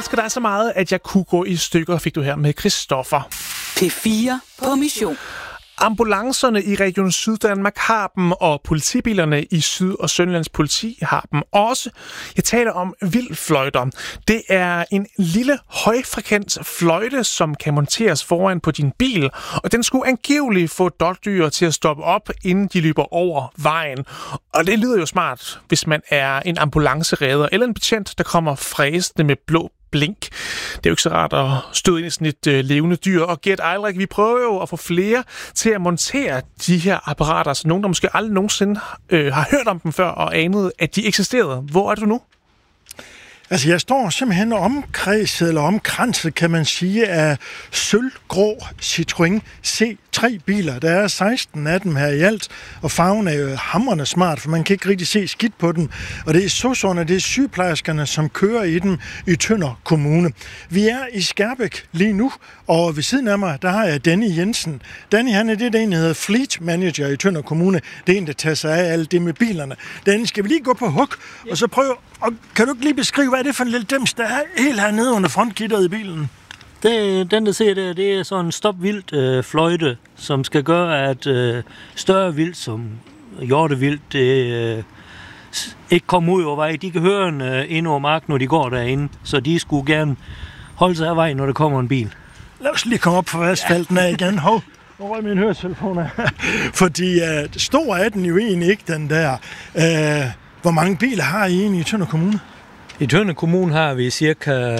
elsker dig så meget, at jeg kunne gå i stykker, fik du her med Christoffer. P4 på mission. Ambulancerne i Region Syddanmark har dem, og politibilerne i Syd- og Sønderjyllands politi har dem også. Jeg taler om vildfløjter. Det er en lille højfrekvent fløjte, som kan monteres foran på din bil, og den skulle angiveligt få dådyr til at stoppe op, inden de løber over vejen. Og det lyder jo smart, hvis man er en ambulanceredder eller en betjent, der kommer fræsende med blå blink. Det er jo ikke så rart at støde ind i sådan et levende dyr. Og Gert Eilrik, vi prøver jo at få flere til at montere de her apparater, så nogen, der måske aldrig nogensinde har hørt om dem før og anede, at de eksisterede. Hvor er du nu? Altså, jeg står simpelthen omkredset eller omkranset, kan man sige, af sølvgrå Citroën C3-biler. Der er 16 af dem her i alt, og farven er jo hamrende smart, for man kan ikke rigtig se skidt på dem. Og det er sosuerne, det er sygeplejerskerne, som kører i dem i Tønder Kommune. Vi er i Skærbæk lige nu, og ved siden af mig, der har jeg Danny Jensen. Danny, han er det, der hedder Fleet Manager i Tønder Kommune. Det er en, der tager sig af alt det med bilerne. Danny, skal vi lige gå på hug, og så prøve. Og kan du ikke lige beskrive, hvad er det for en lille dims, der er helt hernede under frontgitteret i bilen? Den, der ser der, det er sådan en stopvildt fløjte, som skal gøre, at større vildt som hjortevildt ikke kommer ud over vej. De kan høre en ind over mark, når de går derinde, så de skulle gerne holde sig af vej, når der kommer en bil. Lad os lige komme op for asfalten af igen. Hov, hvor er min høretelefon her? Fordi stor er den jo egentlig ikke, den der. Hvor mange biler har I egentlig i Tønder Kommune? I Tønder Kommune har vi ca.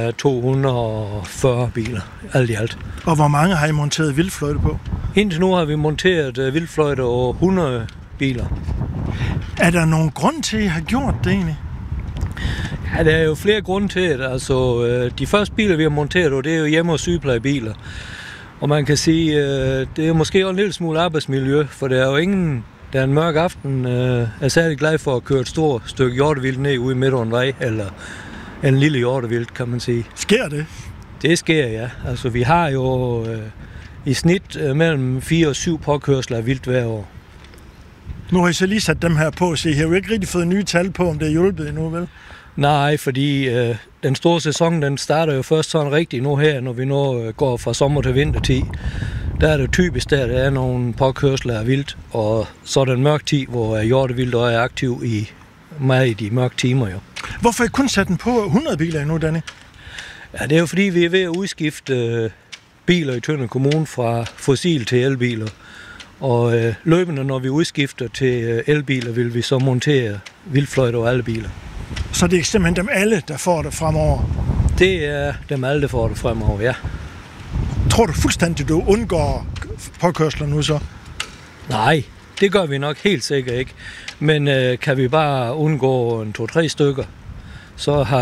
240 biler, alt i alt. Og hvor mange har I monteret vildfløjte på? Indtil nu har vi monteret vildfløjte over 100 biler. Er der nogen grund til, at I har gjort det egentlig? Ja, der er jo flere grunde til det. Altså, de første biler, vi har monteret, det er jo hjemme- og sygeplejebiler. Og man kan sige, det er måske også en lille smule arbejdsmiljø, for der er jo ingen, der en mørk aften er særlig glad for at køre et stort stykke hjortevildt ned ude midt over en vej, eller en lille hjortevildt, kan man sige. Sker det? Det sker, ja. Altså, vi har jo i snit mellem 4 og 7 påkørsler af vildt hver år. Nu har I så lige sat dem her på, så I har jo ikke rigtig fået nye tal på, om det er hjulpet endnu, vel? Nej, fordi den store sæson, den starter jo først sådan rigtigt nu her, når vi nu går fra sommer til vintertid. Der er det typisk, der er nogle påkørsler af vildt, og så er den mørk tid, hvor hjortevildt er aktiv i de mørke timer jo. Hvorfor har I kun sat den på 100 biler endnu, Danny? Ja, det er jo fordi, vi er ved at udskifte biler i Tønder Kommune fra fossil til elbiler. Og løbende, når vi udskifter til elbiler, vil vi så montere vildfløjte over alle biler. Så det er simpelthen dem alle, der får det fremover? Det er dem alle, der får det fremover, ja. Tror du fuldstændig, du undgår påkørsler nu så? Nej, det gør vi nok helt sikkert ikke. Men kan vi bare undgå 2-3 stykker, så er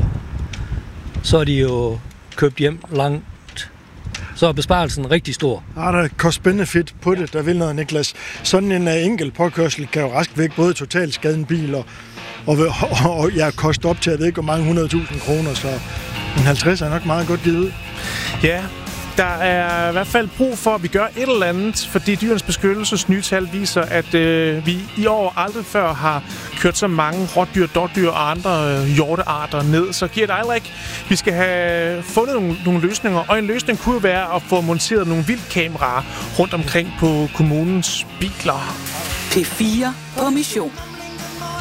de jo købt hjem langt. Så er besparelsen rigtig stor. Der er cost-benefit på det, der vil noget, Niklas. Sådan en enkelt påkørsel kan jo rask væk både totalt skade en bil og jeg koster op til, jeg ved ikke, hvor mange 100.000 kroner, så en 50 er nok meget godt givet ud. Ja, der er i hvert fald brug for, at vi gør et eller andet, fordi Dyrenes Beskyttelses nye tal viser, at vi i år aldrig før har kørt så mange rådyr, dårdyr og andre hjortearter ned. Så Gert Eilrik, vi skal have fundet nogle løsninger, og en løsning kunne være at få monteret nogle vildkameraer rundt omkring på kommunens biler. P4 på mission.